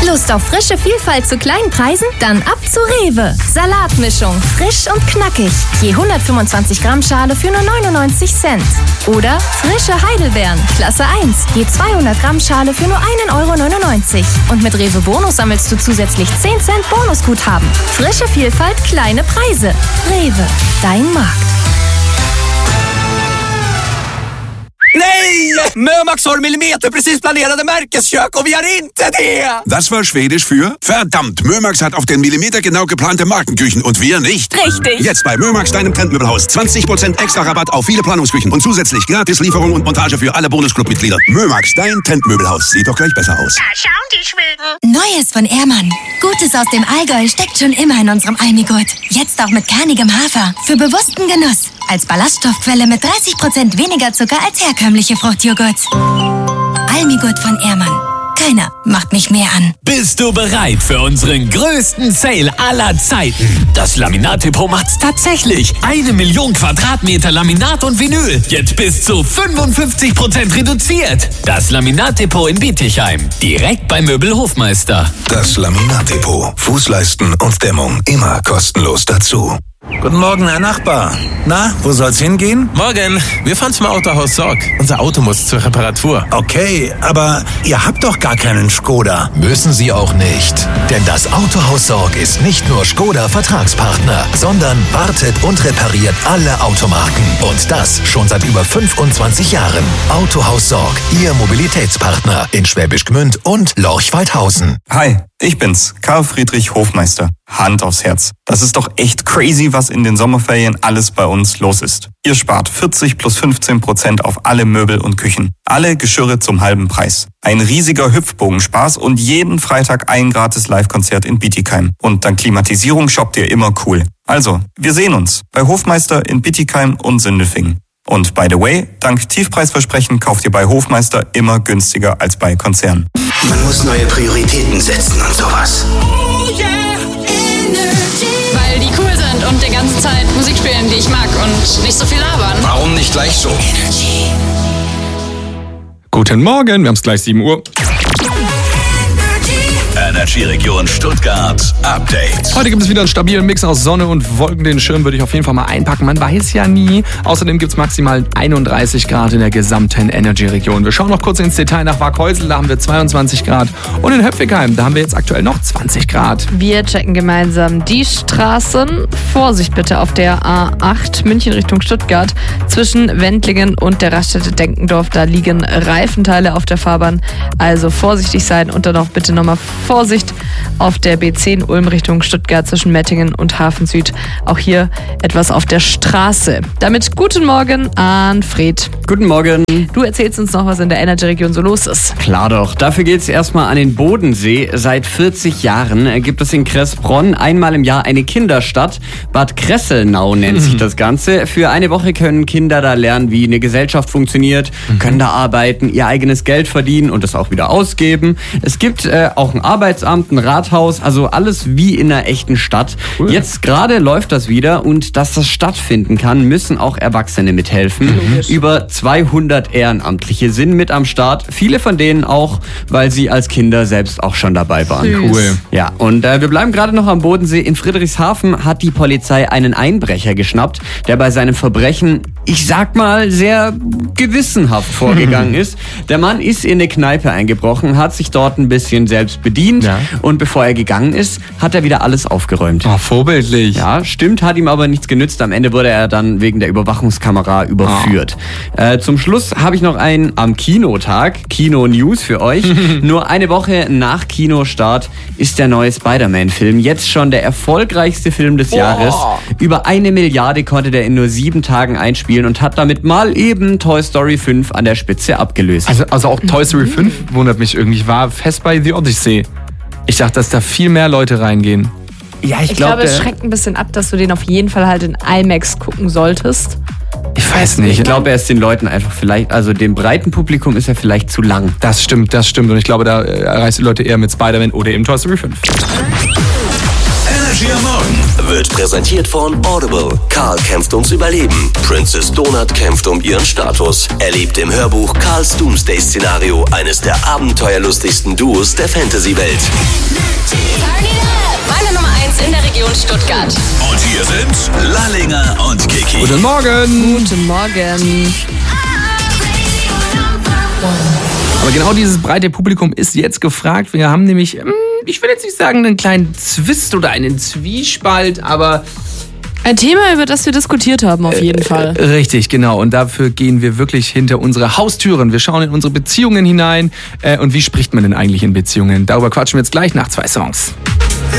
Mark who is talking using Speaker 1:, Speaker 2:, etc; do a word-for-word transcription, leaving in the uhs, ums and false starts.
Speaker 1: Lust auf frische Vielfalt zu kleinen Preisen? Dann ab zu Rewe. Salatmischung, frisch und knackig. Je hundertfünfundzwanzig Gramm Schale für nur neunundneunzig Cent. Oder frische Heidelbeeren, Klasse eins. Je zweihundert Gramm Schale für nur ein Euro neunundneunzig. Und mit Rewe Bonus sammelst du zusätzlich zehn Cent Bonusguthaben. Frische Vielfalt, kleine Preise. Rewe, dein Markt.
Speaker 2: Nej! Mömax har millimeterprecis planerade Märkeskök och vi har inte det!
Speaker 3: Das war Schwedisch für verdammt, Mömax hat auf den Millimeter genau geplante Markenküchen und wir nicht.
Speaker 1: Richtig.
Speaker 3: Jetzt bei Mömax, deinem Trendmöbelhaus. zwanzig Prozent extra Rabatt auf viele Planungsküchen und zusätzlich gratis Lieferung und Montage für alle Bonusclub-Mitglieder. Mömax, dein Trendmöbelhaus. Sieht doch gleich besser aus.
Speaker 4: Da schauen die Schweden.
Speaker 5: Neues von Ehrmann. Gutes aus dem Allgäu steckt schon immer in unserem Almigurt. Jetzt auch mit kernigem Hafer. Für bewussten Genuss. Als Ballaststoffquelle mit dreißig Prozent weniger Zucker als herkömmliche Fruchtjoghurt. Almigurt von Ehrmann. Keiner macht mich mehr an.
Speaker 6: Bist du bereit für unseren größten Sale aller Zeiten? Das Laminat-Depot macht's tatsächlich. Eine Million Quadratmeter Laminat und Vinyl. Jetzt bis zu fünfundfünfzig Prozent reduziert. Das Laminat-Depot in Bietigheim. Direkt bei Möbelhofmeister.
Speaker 7: Das Laminat-Depot. Fußleisten und Dämmung immer kostenlos dazu.
Speaker 8: Guten Morgen, Herr Nachbar. Na, wo soll's hingehen?
Speaker 9: Morgen. Wir fahren zum Autohaus Sorg. Unser Auto muss zur Reparatur.
Speaker 8: Okay, aber ihr habt doch gar keinen Skoda.
Speaker 7: Müssen Sie auch nicht. Denn das Autohaus Sorg ist nicht nur Skoda-Vertragspartner, sondern wartet und repariert alle Automarken. Und das schon seit über fünfundzwanzig Jahren. Autohaus Sorg, Ihr Mobilitätspartner in Schwäbisch Gmünd und Lorch-Weidhausen.
Speaker 10: Hi, ich bin's, Karl Friedrich Hofmeister. Hand aufs Herz. Das ist doch echt crazy, was in den Sommerferien alles bei uns los ist. Ihr spart vierzig plus fünfzehn Prozent auf alle Möbel und Küchen. Alle Geschirre zum halben Preis. Ein riesiger Hüpfbogenspaß und jeden Freitag ein gratis Live-Konzert in Bietigheim. Und dank Klimatisierung shoppt ihr immer cool. Also, wir sehen uns bei Hofmeister in Bietigheim und Sindelfingen. Und by the way, dank Tiefpreisversprechen kauft ihr bei Hofmeister immer günstiger als bei Konzernen.
Speaker 11: Man muss neue Prioritäten setzen und sowas.
Speaker 12: Weil die cool sind und die ganze Zeit Musik spielen, die ich mag und nicht so viel labern.
Speaker 11: Warum nicht gleich so? Energy.
Speaker 13: Guten Morgen, wir haben es gleich sieben Uhr.
Speaker 14: Energy Region Stuttgart Update.
Speaker 13: Heute gibt es wieder einen stabilen Mix aus Sonne und Wolken. Den Schirm würde ich auf jeden Fall mal einpacken. Man weiß ja nie. Außerdem gibt es maximal einunddreißig Grad in der gesamten Energy Region. Wir schauen noch kurz ins Detail nach Waghäusel. Da haben wir zweiundzwanzig Grad. Und in Höpfigheim, da haben wir jetzt aktuell noch zwanzig Grad.
Speaker 15: Wir checken gemeinsam die Straßen. Vorsicht bitte auf der A acht München Richtung Stuttgart. Zwischen Wendlingen und der Raststätte Denkendorf. Da liegen Reifenteile auf der Fahrbahn. Also vorsichtig sein und dann auch bitte nochmal Vorsicht auf der B zehn Ulm Richtung Stuttgart zwischen Mettingen und Hafen Süd. Auch hier etwas auf der Straße. Damit guten Morgen an Fred.
Speaker 16: Guten Morgen.
Speaker 15: Du erzählst uns noch, was in der Energy-Region so los ist.
Speaker 16: Klar doch. Dafür geht's erstmal an den Bodensee. Seit vierzig Jahren gibt es in Kressbronn einmal im Jahr eine Kinderstadt. Bad Kresselnau nennt mhm. sich das Ganze. Für eine Woche können Kinder da lernen, wie eine Gesellschaft funktioniert, mhm. können da arbeiten, ihr eigenes Geld verdienen und das auch wieder ausgeben. Es gibt äh, auch ein Arbeitsamt, ein Rathaus, also alles wie in einer echten Stadt. Cool. Jetzt gerade läuft das wieder und dass das stattfinden kann, müssen auch Erwachsene mithelfen. Mhm. Über zweihundert Ehrenamtliche sind mit am Start. Viele von denen auch, weil sie als Kinder selbst auch schon dabei waren.
Speaker 13: Süß. Cool.
Speaker 16: Ja, und äh, wir bleiben gerade noch am Bodensee. In Friedrichshafen hat die Polizei einen Einbrecher geschnappt, der bei seinem Verbrechen, ich sag mal, sehr gewissenhaft vorgegangen ist. Der Mann ist in eine Kneipe eingebrochen, hat sich dort ein bisschen selbst bedient ja. und bevor er gegangen ist, hat er wieder alles aufgeräumt.
Speaker 13: Oh, vorbildlich.
Speaker 16: Ja, stimmt, hat ihm aber nichts genützt. Am Ende wurde er dann wegen der Überwachungskamera überführt. Oh. Äh, zum Schluss habe ich noch einen am Kinotag, Kino-News für euch. Nur eine Woche nach Kinostart ist der neue Spider-Man-Film jetzt schon der erfolgreichste Film des oh. Jahres. Über eine Milliarde konnte der in nur sieben Tagen einspielen und hat damit mal eben Toy Story fünf an der Spitze abgelöst.
Speaker 13: Also, also auch Toy Story fünf wundert mich irgendwie. Ich war fest bei The Odyssey. Ich dachte, dass da viel mehr Leute reingehen.
Speaker 16: Ja, ich,
Speaker 15: ich
Speaker 16: glaub,
Speaker 15: glaube, es schreckt ein bisschen ab, dass du den auf jeden Fall halt in IMAX gucken solltest.
Speaker 13: Ich weiß nicht.
Speaker 16: Ich glaube, er ist den Leuten einfach vielleicht, also dem breiten Publikum ist er vielleicht zu lang.
Speaker 13: Das stimmt, das stimmt. Und ich glaube, da erreichst du Leute eher mit Spider-Man oder eben Toy Story fünf.
Speaker 14: Energy am Morgen wird präsentiert von Audible. Karl kämpft ums Überleben. Princess Donut kämpft um ihren Status. Erlebt im Hörbuch Karls Doomsday-Szenario eines der abenteuerlustigsten Duos der Fantasy-Welt.
Speaker 12: Meine Nummer eins in der Region Stuttgart.
Speaker 14: Und hier sind Lallinger und Kiki.
Speaker 13: Guten Morgen.
Speaker 15: Guten Morgen.
Speaker 13: Aber genau dieses breite Publikum ist jetzt gefragt. Wir haben nämlich, ich will jetzt nicht sagen, einen kleinen Zwist oder einen Zwiespalt, aber...
Speaker 15: Ein Thema, über das wir diskutiert haben, auf jeden äh, Fall.
Speaker 13: Richtig, genau. Und dafür gehen wir wirklich hinter unsere Haustüren. Wir schauen in unsere Beziehungen hinein. Äh, und wie spricht man denn eigentlich in Beziehungen? Darüber quatschen wir jetzt gleich nach zwei Songs.